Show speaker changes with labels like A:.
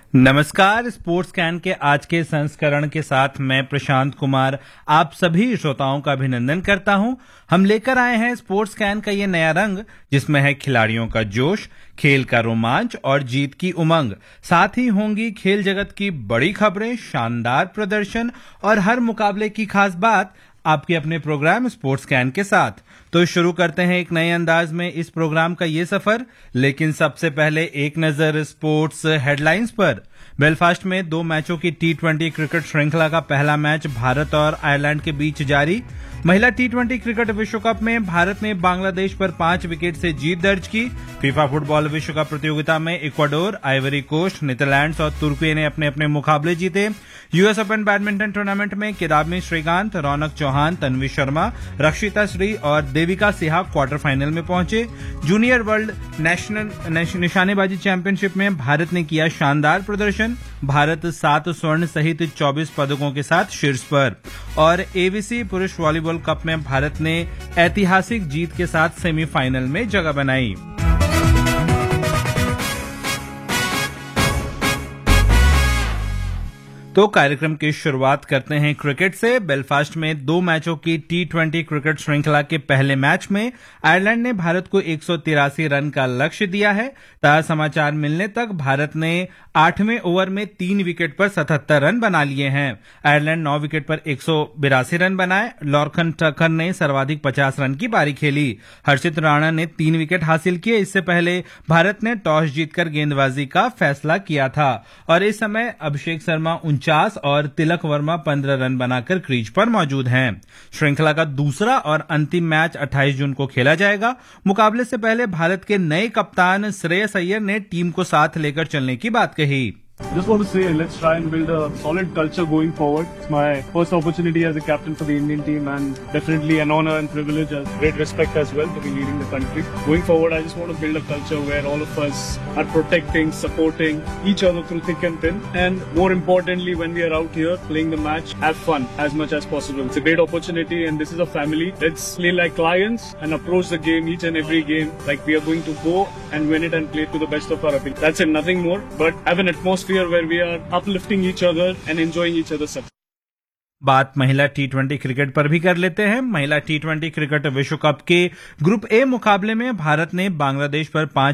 A: नमस्कार। Sports can के आज के संस्करण के साथ मैं प्रशांत कुमार आप सभी श्रोताओं का अभिनंदन करता हूं। हम लेकर आए हैं स्पोर्ट्स कैन का ये नया रंग, जिसमें है खिलाड़ियों का जोश, खेल का रोमांच और जीत की उमंग। साथ ही होंगी खेल जगत की बड़ी खबरें, शानदार प्रदर्शन और हर मुकाबले की खास बात, आपके अपने प्रोग्राम स्पोर्ट्स कैन के साथ। तो शुरू करते हैं एक नए अंदाज में इस प्रोग्राम का ये सफर, लेकिन सबसे पहले एक नजर स्पोर्ट्स हेडलाइंस पर। बेलफास्ट में 2 मैचों की T20 क्रिकेट श्रृंखला का पहला मैच भारत और आयरलैंड के बीच जारी। महिला T20 क्रिकेट विश्व कप में भारत ने बांग्लादेश पर 5 विकेट से जीत दर्ज की। फीफा फुटबॉल विश्व कप प्रतियोगिता में इक्वाडोर, आइवरी कोस्ट, नीदरलैंड्स और तुर्की ने अपने अपने मुकाबले जीते। यूएस ओपन बैडमिंटन टूर्नामेंट में किदाम्बी श्रीकांत, रौनक चौहान, तन्वी शर्मा, रक्षिता श्री और देविका सिहा क्वार्टर फाइनल में पहुंचे। जूनियर वर्ल्ड नेशनल निशानेबाजी चैंपियनशिप में भारत ने किया शानदार प्रदर्शन। भारत 7 स्वर्ण सहित 24 पदकों के साथ शीर्ष पर। और एबीसी पुरुष वॉलीबॉल कप में भारत ने ऐतिहासिक जीत के साथ सेमीफाइनल में जगह बनाई। तो कार्यक्रम की शुरुआत करते हैं क्रिकेट से। बेलफास्ट में 2 मैचों की T20 क्रिकेट श्रृंखला के पहले मैच में आयरलैंड ने भारत को 183 रन का लक्ष्य दिया है। ताजा समाचार मिलने तक भारत ने 8वें ओवर में 3 विकेट पर 77 रन बना लिए हैं। आयरलैंड 9 विकेट पर 182 रन बनाए। लॉर्कन टकर ने सर्वाधिक 50 रन की पारी खेली। हर्षित राणा ने 3 विकेट हासिल किए। इससे पहले भारत ने टॉस जीतकर गेंदबाजी का फैसला किया था और इस समय अभिषेक शर्मा 49 और तिलक वर्मा 15 रन बनाकर क्रीज पर मौजूद हैं। श्रृंखला का दूसरा और अंतिम मैच 28 जून को खेला जाएगा। मुकाबले से पहले भारत के नए कप्तान श्रेयस अय्यर ने टीम को साथ लेकर चलने की बात कही।
B: Just want to say, let's try and build a solid culture going forward. It's my first opportunity as a captain for the Indian team and definitely an honor and privilege, as great respect as well to be leading the country. Going forward, I just want to build a culture where all of us are protecting, supporting each other through thick and thin. And more importantly, when we are out here playing the match, have fun as much as possible. It's a great opportunity and this is a family. Let's play like lions and approach the game, each and every game, like we are going to go and win it and play to the best of our ability. That's it, nothing more. But have an atmosphere where we are uplifting each other and enjoying each other's success.
A: बात महिला T20 cricket पर भी कर लेते हैं। महिला T20 cricket विश्व cup के ग्रुप ए मुकाबले में भारत ने बांग्लादेश पर 5